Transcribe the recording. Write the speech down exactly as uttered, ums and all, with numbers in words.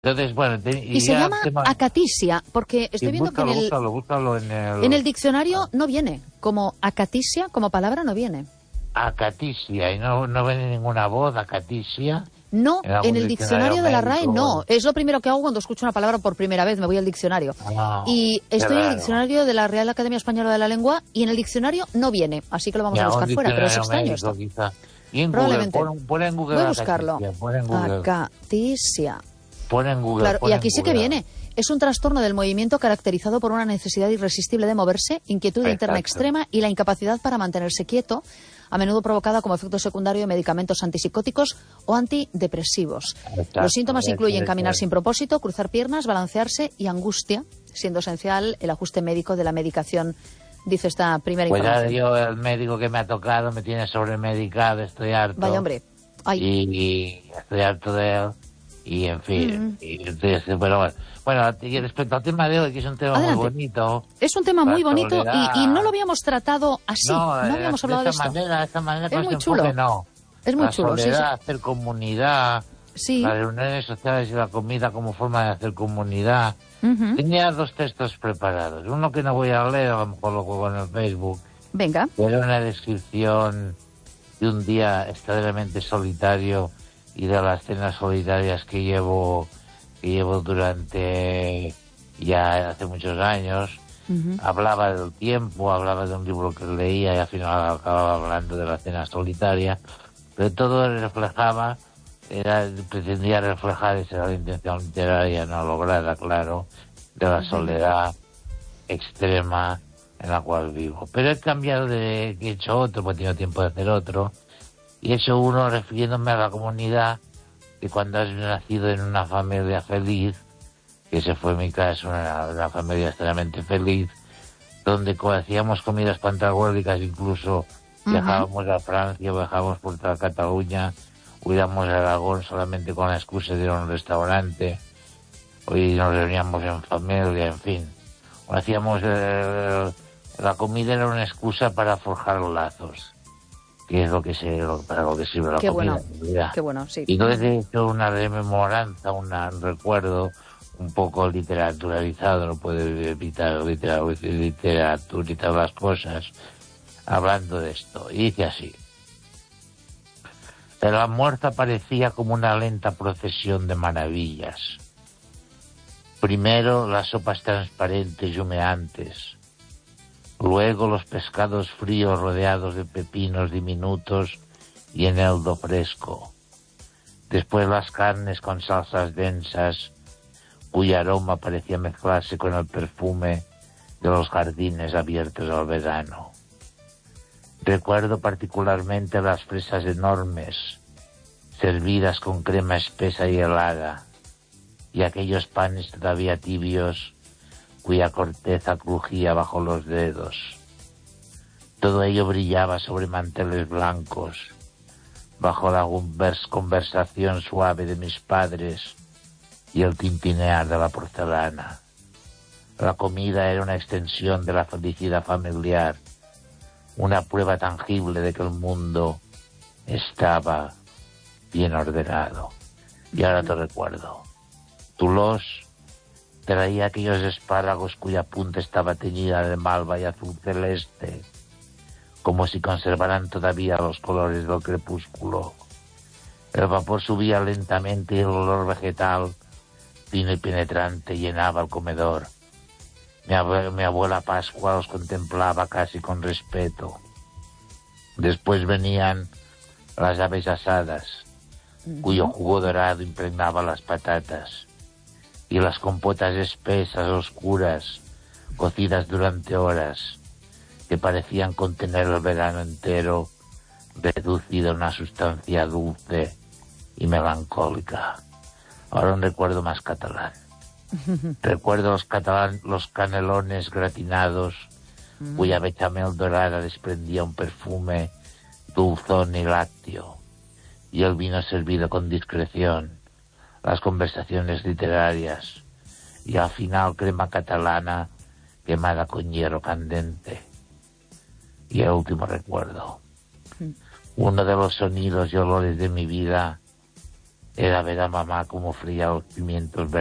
Entonces, bueno, te, y, y se llama tema... acatisia, porque estoy y viendo búscalo, que en el, búscalo, búscalo en el... en el diccionario no viene. Como acatisia, como palabra, no viene. Acatisia, y no, no viene ninguna voz, acatisia. No, en, en el diccionario, diccionario de la RAE no. Bueno. Es lo primero que hago cuando escucho una palabra por primera vez, me voy al diccionario. Ah, y estoy en el diccionario de la Real Academia Española de la Lengua y en el diccionario no viene, así que lo vamos ya, a buscar fuera, pero es extraño esto. Quizá. Y en Probablemente. Google, pon, pon en Google voy a buscarlo. Acatisia, pon en Google. Acatisia. Pon en Google. Claro, pon y aquí en sí Google. que viene. Es un trastorno del movimiento caracterizado por una necesidad irresistible de moverse, inquietud Exacto. interna extrema y la incapacidad para mantenerse quieto, a menudo provocada como efecto secundario de medicamentos antipsicóticos o antidepresivos. Exacto. Los síntomas Exacto. incluyen caminar sin propósito, cruzar piernas, balancearse y angustia, siendo esencial el ajuste médico de la medicación, dice esta primera pues información. Yo, el médico que me ha tocado me tiene sobremedicado, estoy harto. Vaya, hombre. Ay. Y, y estoy harto de él. Y, en fin, mm. y, entonces, pero bueno. Bueno, y respecto al tema de hoy, que es un tema Adelante. muy bonito. Es un tema muy bonito y, y no lo habíamos tratado así, no, no habíamos hablado de, de esta esto. Manera, de esta manera, es muy chulo. Enfoque, no. Es muy la chulo, soledad, sí, sí. hacer comunidad, sí. las reuniones sociales y la comida como forma de hacer comunidad. Uh-huh. Tenía dos textos preparados. Uno que no voy a leer, a lo mejor lo juego en el Facebook. Venga. Era una descripción de un día extraordinariamente solitario y de las cenas solitarias que llevo, que llevo durante ya hace muchos años. Uh-huh. Hablaba del tiempo, hablaba de un libro que leía y al final acababa hablando de la cena solitaria, pero todo reflejaba, era, pretendía reflejar, esa era la intención literaria no lograda, claro, de la soledad extrema en la cual vivo. Pero he cambiado de, he hecho otro, porque he tenido tiempo de hacer otro, y he hecho uno refiriéndome a la comunidad, que cuando has nacido en una familia feliz, que ese fue mi caso, una, una familia extremadamente feliz, donde hacíamos comidas pantagólicas, incluso uh-huh. viajábamos a Francia, viajábamos por toda Cataluña, huíamos a Aragón solamente con la excusa de ir a un restaurante, hoy nos reuníamos en familia, en fin. Hacíamos, eh, la comida era una excusa para forjar lazos, que es lo que se, lo, para lo que sirve la qué comida. Bueno, qué bueno, sí. Y entonces he hecho una rememoranza, una, un recuerdo un poco literaturalizado, no puede evitar literaturizar las cosas, hablando de esto. Y dice así: el almuerzo parecía como una lenta procesión de maravillas. Primero las sopas transparentes y humeantes, luego los pescados fríos rodeados de pepinos diminutos y eneldo fresco, después las carnes con salsas densas, cuyo aroma parecía mezclarse con el perfume de los jardines abiertos al verano. Recuerdo particularmente las fresas enormes, servidas con crema espesa y helada, y aquellos panes todavía tibios, cuya corteza crujía bajo los dedos. Todo ello brillaba sobre manteles blancos, bajo la conversación suave de mis padres y el tintinear de la porcelana. La comida era una extensión de la felicidad familiar, una prueba tangible de que el mundo estaba bien ordenado. Y ahora te recuerdo. Toulouse traía aquellos espárragos cuya punta estaba teñida de malva y azul celeste, como si conservaran todavía los colores del crepúsculo. El vapor subía lentamente y el olor vegetal fino y penetrante llenaba el comedor. Mi, abue- mi abuela Pascua los contemplaba casi con respeto. Después venían las aves asadas, cuyo jugo dorado impregnaba las patatas, y las compotas espesas, oscuras, cocidas durante horas, que parecían contener el verano entero, reducido a una sustancia dulce y melancólica. Ahora un recuerdo más catalán. Recuerdo los, catalán, los canelones gratinados, mm. cuya bechamel dorada desprendía un perfume dulzón y lácteo, y el vino servido con discreción, las conversaciones literarias, y al final crema catalana quemada con hierro candente. Y el último recuerdo, mm. uno de los sonidos y olores de mi vida era ver a mamá como fría los pimientos verdes